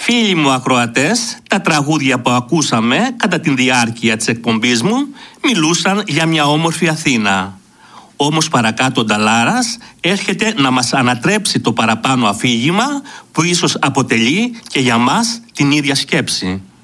Φίλοι μου ακροατές, τα τραγούδια που ακούσαμε κατά τη διάρκεια της εκπομπής μου μιλούσαν για μια όμορφη Αθήνα. Όμως παρακάτω ο Νταλάρας έρχεται να μας ανατρέψει το παραπάνω αφήγημα που ίσως αποτελεί και για μας την ίδια σκέψη.